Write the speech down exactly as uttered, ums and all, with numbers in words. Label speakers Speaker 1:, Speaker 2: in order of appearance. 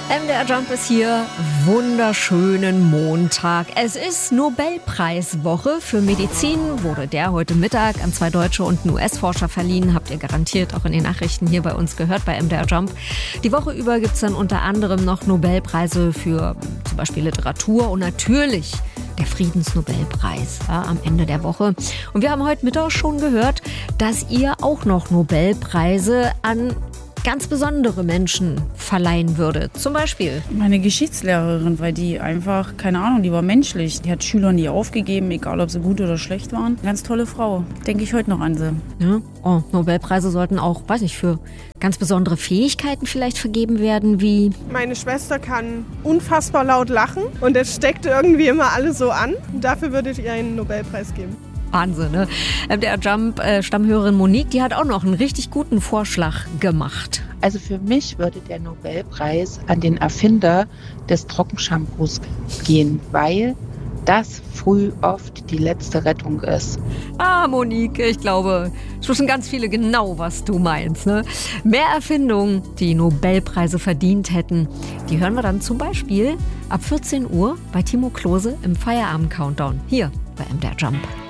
Speaker 1: M D R Jump ist hier. Wunderschönen Montag. Es ist Nobelpreiswoche für Medizin. Wurde der heute Mittag an zwei deutsche und einen U S-Forscher verliehen. Habt ihr garantiert auch in den Nachrichten hier bei uns gehört, bei M D R Jump. Die Woche über gibt es dann unter anderem noch Nobelpreise für zum Beispiel Literatur und natürlich der Friedensnobelpreis ja, am Ende der Woche. Und wir haben heute Mittag schon gehört, dass ihr auch noch Nobelpreise an ganz besondere Menschen verleihen würde. Zum Beispiel
Speaker 2: meine Geschichtslehrerin, weil die einfach, keine Ahnung, die war menschlich. Die hat Schülern nie aufgegeben, egal ob sie gut oder schlecht waren. Ganz tolle Frau. Denke ich heute noch an sie.
Speaker 1: Ja. Oh, Nobelpreise sollten auch, weiß nicht, für ganz besondere Fähigkeiten vielleicht vergeben werden, wie...
Speaker 3: Meine Schwester kann unfassbar laut lachen und das steckt irgendwie immer alle so an. Und dafür würde ich ihr einen Nobelpreis geben.
Speaker 1: Wahnsinn, ne? M D R Jump äh, Stammhörerin Monique, die hat auch noch einen richtig guten Vorschlag gemacht.
Speaker 4: Also für mich würde der Nobelpreis an den Erfinder des Trockenshampoos gehen, weil das früh oft die letzte Rettung ist.
Speaker 1: Ah, Monique, ich glaube, es wissen ganz viele genau, was du meinst. Ne? Mehr Erfindungen, die Nobelpreise verdient hätten, die hören wir dann zum Beispiel ab vierzehn Uhr bei Timo Klose im Feierabend-Countdown hier bei M D R Jump.